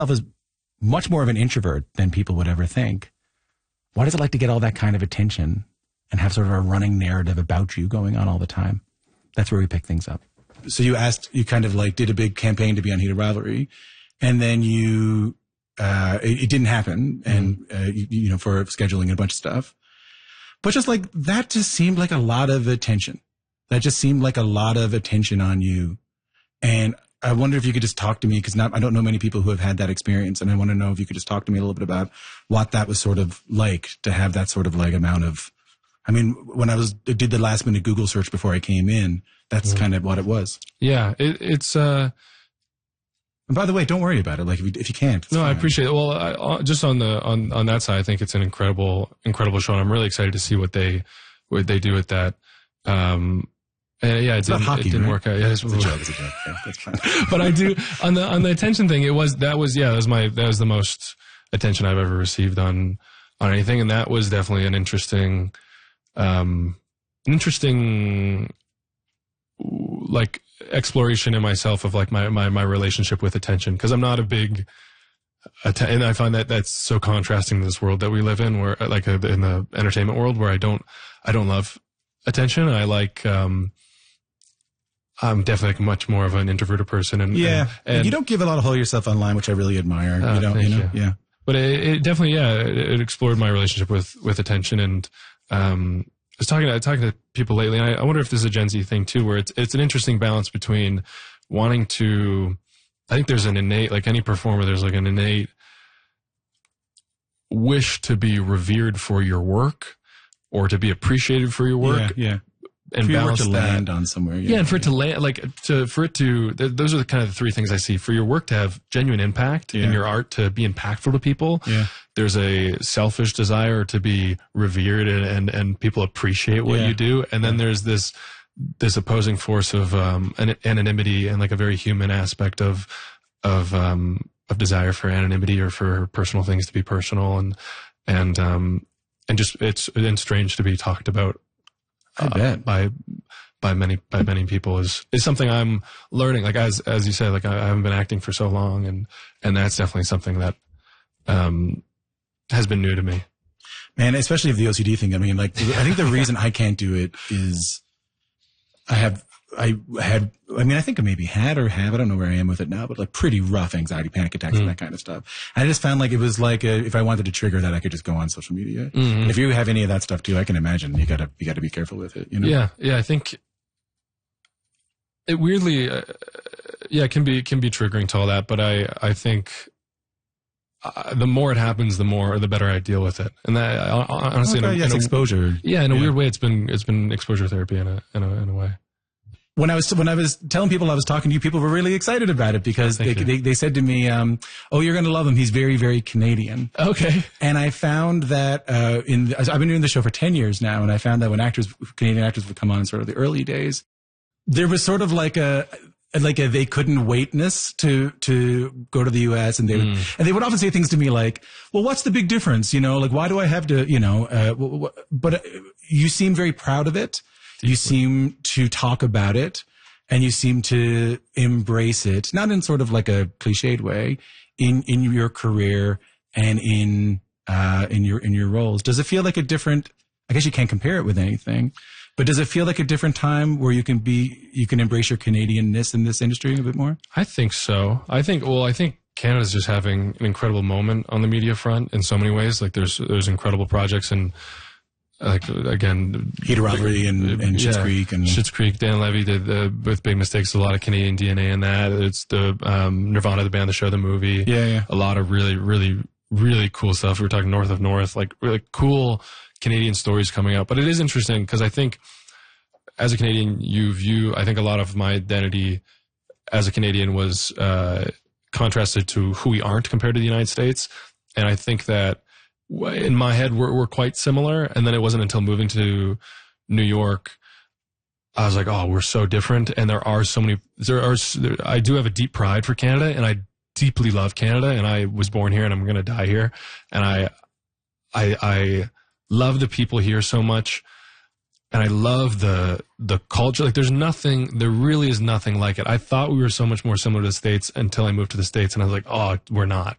as much more of an introvert than people would ever think. What is it like to get all that kind of attention and have sort of a running narrative about you going on all the time? That's where we pick things up. So you kind of like did a big campaign to be on Heated Rivalry, and then it didn't happen, and for scheduling and a bunch of stuff. But just like that just seemed like a lot of attention. That just seemed like a lot of attention on you. And I wonder if you could just talk to me, because I don't know many people who have had that experience, and I want to know if you could just talk to me a little bit about what that was sort of like to have that sort of like amount of. I mean, when I did the last minute Google search before I came in, that's kind of what it was. Yeah, it's. And by the way, don't worry about it. Like if you can't. No, fine. I appreciate it. Well, just on that side, I think it's an incredible show, and I'm really excited to see what they do with that. Yeah, it didn't work out. Yeah, it's a joke. Yeah, that's fine. But I do on the attention thing. That was the most attention I've ever received on anything, and that was definitely an interesting like exploration in myself of like my relationship with attention, because I'm not a big and I find that that's so contrasting to this world that we live in, where like in the entertainment world, where I don't love attention. I like I'm definitely much more of an introverted person, and you don't give a lot of yourself online, which I really admire. Yeah. But it definitely it explored my relationship with attention, and I was talking to people lately, and I wonder if this is a Gen Z thing too, where it's an interesting balance between wanting to. I think there's an innate, like any performer, there's like an innate wish to be revered for your work or to be appreciated for your work. Yeah. And for balance your work to land on somewhere. Yeah, and for it to land, those are the kind of the three things I see. For your work to have genuine impact and your art to be impactful to people, there's a selfish desire to be revered and people appreciate what you do. And then there's this opposing force of anonymity and like a very human aspect of desire for anonymity or for personal things to be personal and just it's strange to be talked about. I bet by many people is something I'm learning. Like as you said, like I haven't been acting for so long, and that's definitely something that has been new to me. Man, especially the OCD thing. I mean, like I think the reason I can't do it is I think I maybe had or have, I don't know where I am with it now, but like pretty rough anxiety, panic attacks and that kind of stuff. I just found like it was like if I wanted to trigger that, I could just go on social media. And if you have any of that stuff too, I can imagine you gotta be careful with it, you know? Yeah. I think it weirdly, it can be triggering to all that, but I think the more it happens, the better I deal with it. And that honestly, it's exposure. Yeah, in a weird way, it's been exposure therapy in a way. When I was telling people I was talking to you, people were really excited about it because they said to me, "Oh, you're going to love him. He's very, very Canadian." Okay. And I found that I've been doing the show for 10 years now, and I found that when Canadian actors would come on in sort of the early days, there was sort of like a they couldn't waitness to go to the US, and they would often say things to me like, "Well, what's the big difference? You know, like why do I have to, but you seem very proud of it. You seem to talk about it, and you seem to embrace it, not in sort of like a cliched way, in your career and in your roles. Does it feel like a different? I guess you can't compare it with anything, but does it feel like a different time where you can embrace your Canadianness in this industry a bit more? I think so. I think Canada's just having an incredible moment on the media front in so many ways. Like there's incredible projects and. Like again, Heated Rivalry and Schitt's Creek and Schitt's Creek. Dan Levy did with Big Mistakes. A lot of Canadian DNA in that. It's the Nirvana, the band, the show, the movie. Yeah. A lot of really, really, really cool stuff. We were talking North of North, like really cool Canadian stories coming out. But it is interesting because I think as a Canadian, I think a lot of my identity as a Canadian was contrasted to who we aren't compared to the United States, and I think that. In my head, we're quite similar. And then it wasn't until moving to New York, I was like, oh, we're so different. And there are so many, I do have a deep pride for Canada, and I deeply love Canada, and I was born here and I'm going to die here. And I love the people here so much. And I love the culture. Like there really is nothing like it. I thought we were so much more similar to the States until I moved to the States, and I was like, oh, we're not.